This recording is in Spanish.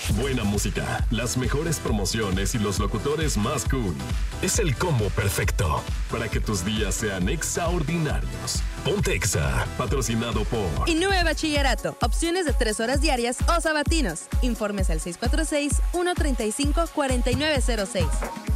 Buena música, las mejores promociones y los locutores más cool. Es el combo perfecto para que tus días sean extraordinarios. Ponte Exa, patrocinado por Innove Bachillerato, opciones de 3 horas diarias o sabatinos. Informes al 646-135-4906.